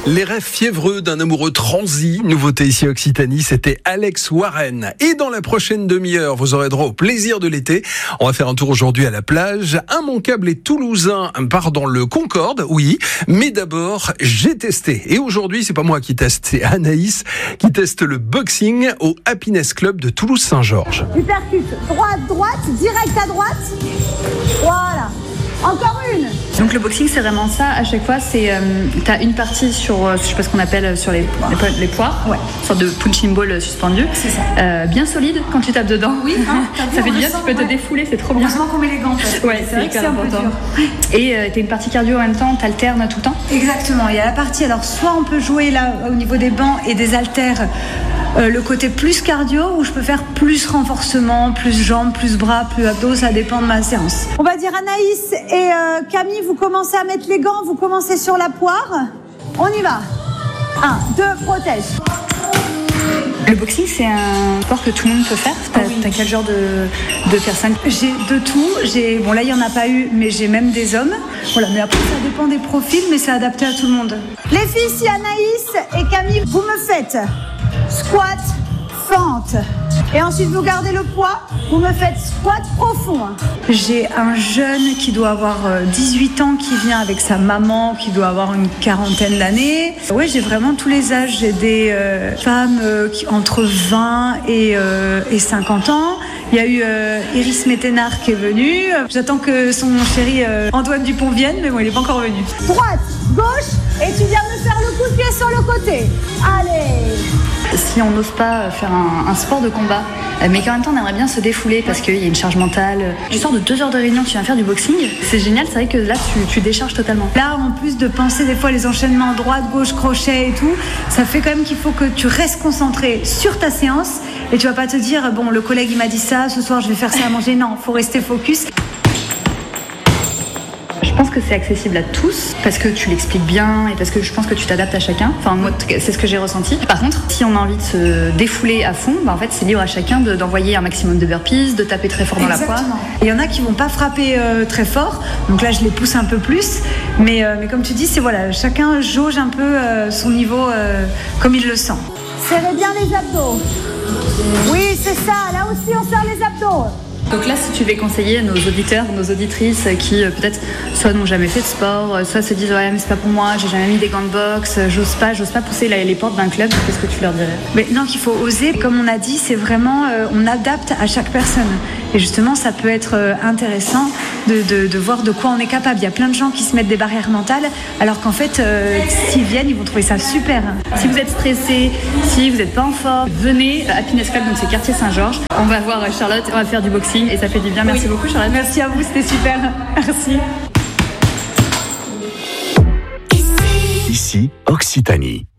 Les rêves fiévreux d'un amoureux transi, nouveauté ici Occitanie, c'était Alex Warren. Et dans la prochaine demi-heure, vous aurez droit au plaisir de l'été. On va faire un tour aujourd'hui à la plage. Immanquable et toulousain part dans le Concorde, oui. Mais d'abord, j'ai testé. Et aujourd'hui, c'est pas moi qui teste, c'est Anaïs qui teste le boxing au Happiness Club de Toulouse-Saint-Georges. Tu percutes droite, direct à droite. Voilà. Encore une. Donc le boxing c'est vraiment ça, à chaque fois c'est t'as une partie sur je sais pas ce qu'on appelle sur les poires, ouais. Une sorte de punching ball suspendu, c'est ça. Bien solide quand tu tapes dedans. Oui, hein, ça fait du bien, tu peux te défouler, c'est trop bien. Heureusement qu'on met les gants. Ouais, c'est hyper important. Et t'as une partie cardio en même temps, t'alternes tout le temps. Exactement, il y a la partie, alors soit on peut jouer là au niveau des bancs et des haltères, le côté plus cardio où je peux faire plus renforcement, plus jambes, plus bras, plus abdos, ça dépend de ma séance. On va dire Anaïs et Camille, vous commencez à mettre les gants, vous commencez sur la poire. On y va. 1, 2, protège. Le boxing c'est un sport que tout le monde peut faire. T'as quel genre de personnes? J'ai de tout. Bon là il n'y en a pas eu, mais j'ai même des hommes. Voilà, mais après ça dépend des profils, mais c'est adapté à tout le monde. Les filles, si Anaïs et Camille, vous me faites squat, fente. Et ensuite, vous gardez le poids, vous me faites squat profond. J'ai un jeune qui doit avoir 18 ans qui vient avec sa maman qui doit avoir une quarantaine d'années. Ouais, j'ai vraiment tous les âges. J'ai des femmes qui entre 20 et 50 ans. Il y a eu Iris Méténard qui est venue. J'attends que son chéri Antoine Dupont vienne, mais bon, il n'est pas encore venu. Droite, gauche, et tu viens me faire le coup de pied sur le côté. Allez! Si on n'ose pas faire un sport de combat, mais qu'en même temps on aimerait bien se défouler parce qu'il y a une charge mentale. Tu sors de 2 heures de réunion, tu viens faire du boxing, c'est génial, c'est vrai que là tu décharges totalement. Là, en plus de penser des fois les enchaînements droite, gauche, crochet et tout, ça fait quand même qu'il faut que tu restes concentré sur ta séance et tu vas pas te dire bon, le collègue il m'a dit ça, ce soir je vais faire ça à manger. Non, faut rester focus. Je pense que c'est accessible à tous parce que tu l'expliques bien et parce que je pense que tu t'adaptes à chacun. Enfin, moi, c'est ce que j'ai ressenti. Par contre, si on a envie de se défouler à fond, en fait, c'est libre à chacun d'envoyer un maximum de burpees, de taper très fort dans la poire. Il y en a qui vont pas frapper très fort, donc là, je les pousse un peu plus. Mais comme tu dis, c'est voilà, chacun jauge un peu son niveau comme il le sent. Serrez bien les abdos. Oui, c'est ça. Là aussi, on serre les abdos. Donc là, si tu devais conseiller à nos auditeurs, nos auditrices qui peut-être soit n'ont jamais fait de sport, soit se disent ouais mais c'est pas pour moi, j'ai jamais mis des gants de boxe, j'ose pas pousser les portes d'un club, qu'est-ce que tu leur dirais? Mais non, qu'il faut oser. Comme on a dit, c'est vraiment on adapte à chaque personne. Et justement, ça peut être intéressant de voir de quoi on est capable. Il y a plein de gens qui se mettent des barrières mentales, alors qu'en fait, s'ils viennent, ils vont trouver ça super. Si vous êtes stressé, si vous n'êtes pas en forme, venez à Happiness Club, donc c'est quartier Saint-Georges. On va voir Charlotte, on va faire du boxing et ça fait du bien. Merci beaucoup Charlotte. Merci à vous, c'était super. Merci. Ici, Occitanie.